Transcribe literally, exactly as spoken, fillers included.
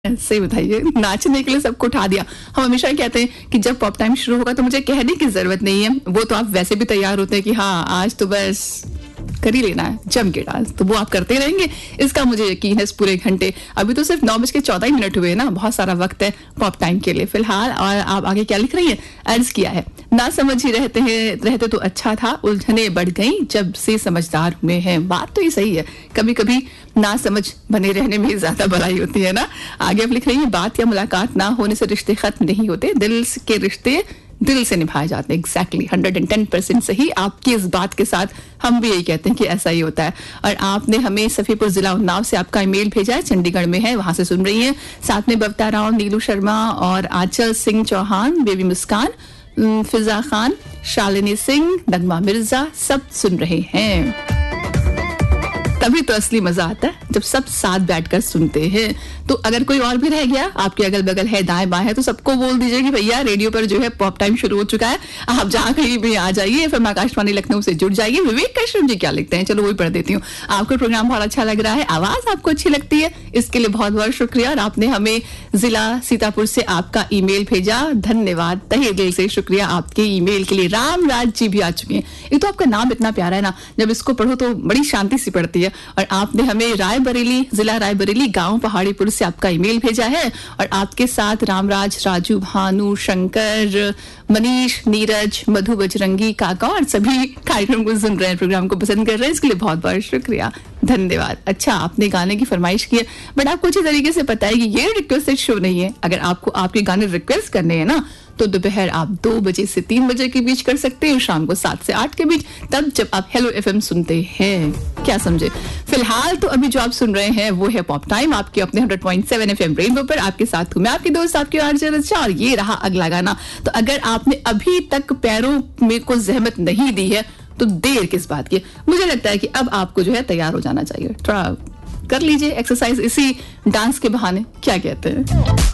सही बताइए, नाचने के लिए सबको उठा दिया। हम हमेशा कहते हैं कि जब पॉप टाइम शुरू होगा तो मुझे कहने की जरूरत नहीं है, वो तो आप वैसे भी तैयार होते हैं कि हाँ आज तो बस कर ही लेना है जम के डांस, तो वो आप करते रहेंगे, इसका मुझे यकीन है। इस पूरे घंटे अभी तो सिर्फ नौ बज के चौदह ही मिनट हुए हैं ना, बहुत सारा वक्त है पॉप टाइम के लिए फिलहाल। और आप आगे क्या लिख रही हैं? अर्ज किया है, ना समझ ही रहते हैं रहते तो अच्छा था, उलझने बढ़ गई जब से समझदार हुए हैं। बात तो ये सही है, कभी कभी ना समझ बने रहने में ही ज्यादा भलाई होती है ना। आगे आप लिख रही हैं, बात या मुलाकात ना होने से रिश्ते खत्म नहीं होते, दिल के रिश्ते दिल से निभाए जाते हैं। Exactly hundred and ten percent सही, आपकी इस बात के साथ हम भी यही कहते हैं कि ऐसा ही होता है। और आपने हमें सफीपुर जिला उन्नाव से आपका ईमेल भेजा है, चंडीगढ़ में है, वहां से सुन रही हैं। साथ में बबता राव, नीलू शर्मा और आंचल सिंह चौहान, बेबी मुस्कान, फिजा खान, शालिनी सिंह, नगमा मिर्जा सब सुन रहे हैं। तभी तो असली मजा आता है जब सब साथ बैठकर सुनते हैं। तो अगर कोई और भी रह गया, आपके अगल बगल है, दाएं बाएं है, तो सबको बोल दीजिए कि भैया रेडियो पर जो है पॉप टाइम शुरू हो चुका है, आप जहां कहीं भी आ जाइए, फिर आकाशवाणी लखनऊ से जुड़ जाइए। विवेक कश्यप जी क्या लिखते हैं, चलो वही पढ़ देती हूँ। आपको प्रोग्राम बहुत अच्छा लग रहा है, आवाज आपको अच्छी लगती है, इसके लिए बहुत बहुत शुक्रिया। और आपने हमें जिला सीतापुर से आपका ईमेल भेजा, धन्यवाद, तहे दिल से शुक्रिया आपके ईमेल के लिए। रामराज जी भी आ चुके हैं। ये तो आपका नाम इतना प्यारा है ना, जब इसको पढ़ो तो बड़ी शांति सी पड़ती है। और आपने हमें रायबरेली, जिला रायबरेली, गांव पहाड़ीपुर से आपका ईमेल भेजा है। और आपके साथ रामराज, राजू, भानु, शंकर, मनीष, नीरज, मधु, बजरंगी, काका और सभी कार्यक्रम को सुन रहे हैं, प्रोग्राम को पसंद कर रहे हैं, इसके लिए बहुत बहुत शुक्रिया, धन्यवाद। अच्छा, आपने गाने की फरमाइश की है, बट आपको अच्छी तरीके से पता है कि ये रिक्वेस्टेड शो नहीं है। अगर आपको आपके गाने रिक्वेस्ट करने हैं ना, तो दोपहर आप दो बजे से तीन बजे के बीच कर सकते हैं, शाम को सात से आठ के बीच, तब जब आप हेलो एफएम सुनते हैं। क्या समझे? फिलहाल तो अभी जो आप सुन रहे हैं वो है पॉप टाइम, आपके अपने hundred point seven FM rainbow पर। आपके साथ हूं मैं, आपकी दोस्त, आपकी आरजे रचा, और ये रहा अगला गाना। तो अगर आपने अभी तक पैरों में को जहमत नहीं दी है तो देर किस बात की? मुझे लगता है कि अब आपको जो है तैयार हो जाना चाहिए, थोड़ा कर लीजिए एक्सरसाइज इसी डांस के बहाने, क्या कहते हैं?